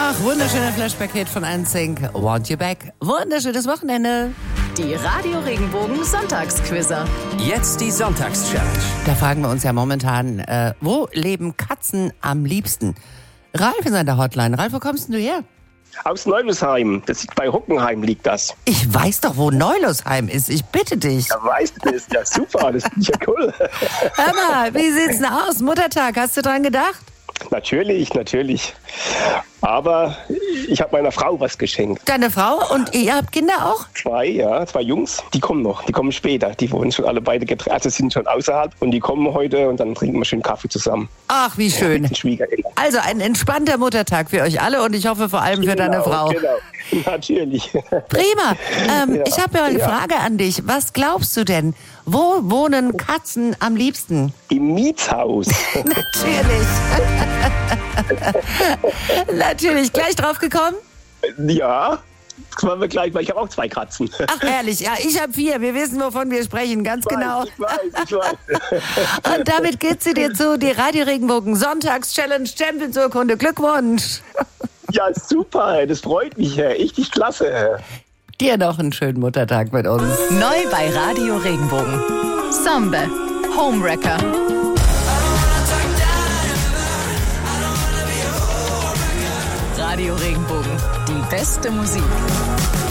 Ach, wunderschöner Flashback-Hit von NSYNC. Want You Back. Wunderschönes Wochenende. Die Radio Regenbogen Sonntagsquizzer. Jetzt die Sonntagschallenge. Da fragen wir uns ja momentan, wo leben Katzen am liebsten? Ralf ist an der Hotline. Ralf, wo kommst denn du her? Aus Neulosheim. Das liegt bei Hockenheim, liegt das. Ich weiß doch, wo Neulosheim ist. Ich bitte dich. Ja, weißt du das? Ja, super. Das ist ja cool. Hör mal, wie sieht's denn aus? Muttertag, hast du dran gedacht? Natürlich. Aber ich habe meiner Frau was geschenkt. Deine Frau und ihr habt Kinder auch? Zwei Jungs. Die kommen noch. Die kommen später. Die wohnen schon alle beide getrennt. Also sind schon außerhalb. Und die kommen heute und dann trinken wir schön Kaffee zusammen. Ach, wie schön. Mit den Schwiegereltern. Also ein entspannter Muttertag für euch alle und ich hoffe vor allem für deine Frau. Genau, natürlich. Prima. Ja. Ich habe ja mal eine Frage an dich. Was glaubst du denn? Wo wohnen Katzen am liebsten? Im Mietshaus. Natürlich. Natürlich. Gleich drauf gekommen? Ja, das machen wir gleich, weil ich habe auch 2 Katzen. Ach, ehrlich. Ja, ich habe 4. Wir wissen, wovon wir sprechen. Ganz genau. Ich weiß. Und damit geht sie dir zu. Die Radio Regenbogen Sonntags-Challenge Champions-Urkunde. Glückwunsch. Ja, super. Das freut mich. Richtig klasse. Dir noch einen schönen Muttertag mit uns. Neu bei Radio Regenbogen. Sambe. Homewrecker. Radio Regenbogen. Die beste Musik.